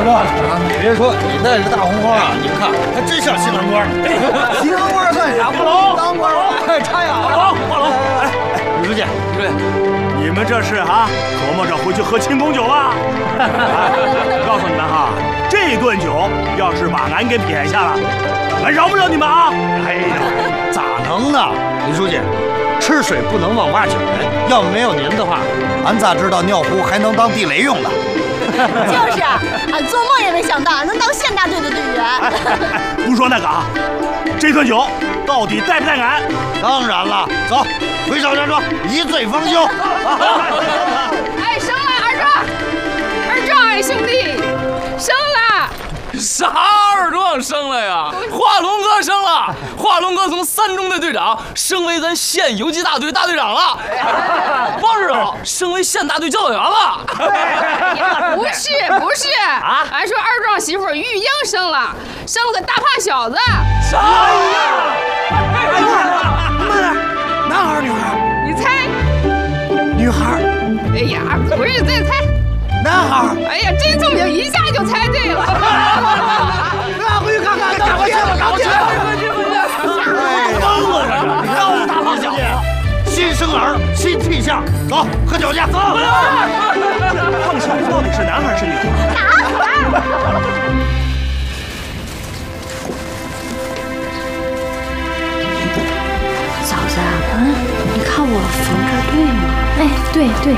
乐了！别说你带着大红花啊，你看还真像新郎官。新郎官算啥？不龙，当官快插秧了！华龙，哎，李书记， 你们这是琢磨着回去喝庆功酒了？我告诉你们这顿酒要是把俺给撇下了，俺饶不了你们啊！ 哎呀，咋能呢？李书记，吃水不能忘挖井人。要没有您的话，俺咋知道尿壶还能当地雷用呢？ 就是，俺做梦也没想到俺能当县大队的队员。 不说那个这顿酒到底带不带俺？ 当然了，走，回少家庄一醉方休。 哎，生了二壮，哎兄弟，生了。 啥二壮升了呀？华龙哥升了，华龙哥从3中队队长升为咱县游击大队大队长了，王指导升为县大队教导员了。 不是啊，俺说二壮媳妇玉英生了个大胖小子。 啥呀？ 男孩女孩？ 你猜？ 女孩。 哎呀，不是，再猜。 男孩。 哎呀，真聪明，一下就猜对了。 俺回去看看，赶快去！疯了这是！又大胖小子，新生儿新气象，走，喝酒去！走。 胖小子到底是男孩是女孩？ 嫂子，你看我缝这对吗？哎，对。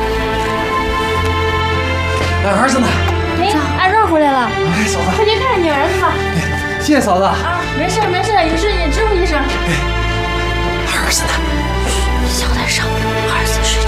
儿子呢？ 哎，二壮回来了。 哎，嫂子， 快去看看你儿子吧。 哎，谢谢嫂子。啊， 没事，有事你招呼一声。 儿子呢？ 小点声，儿子睡觉。